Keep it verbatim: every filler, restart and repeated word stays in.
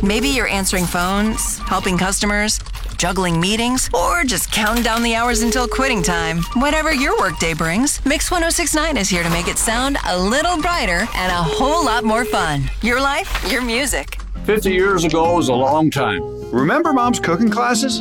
Maybe you're answering phones, helping customers, juggling meetings, or just counting down the hours until quitting time. Whatever your workday brings, Mix one oh six point nine is here to make it sound a little brighter and a whole lot more fun. Your life, your music. fifty years ago was a long time. Remember Mom's cooking classes?